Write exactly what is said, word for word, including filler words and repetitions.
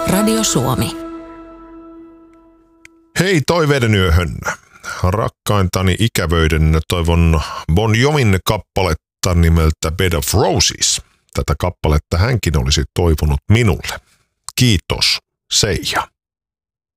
Radio Suomi. Hei toiveiden yöhön. Rakkaintani ikävöiden toivon Bon Jovin kappaletta nimeltä Bed of Roses. Tätä kappaletta hänkin olisi toivonut minulle. Kiitos, Seija.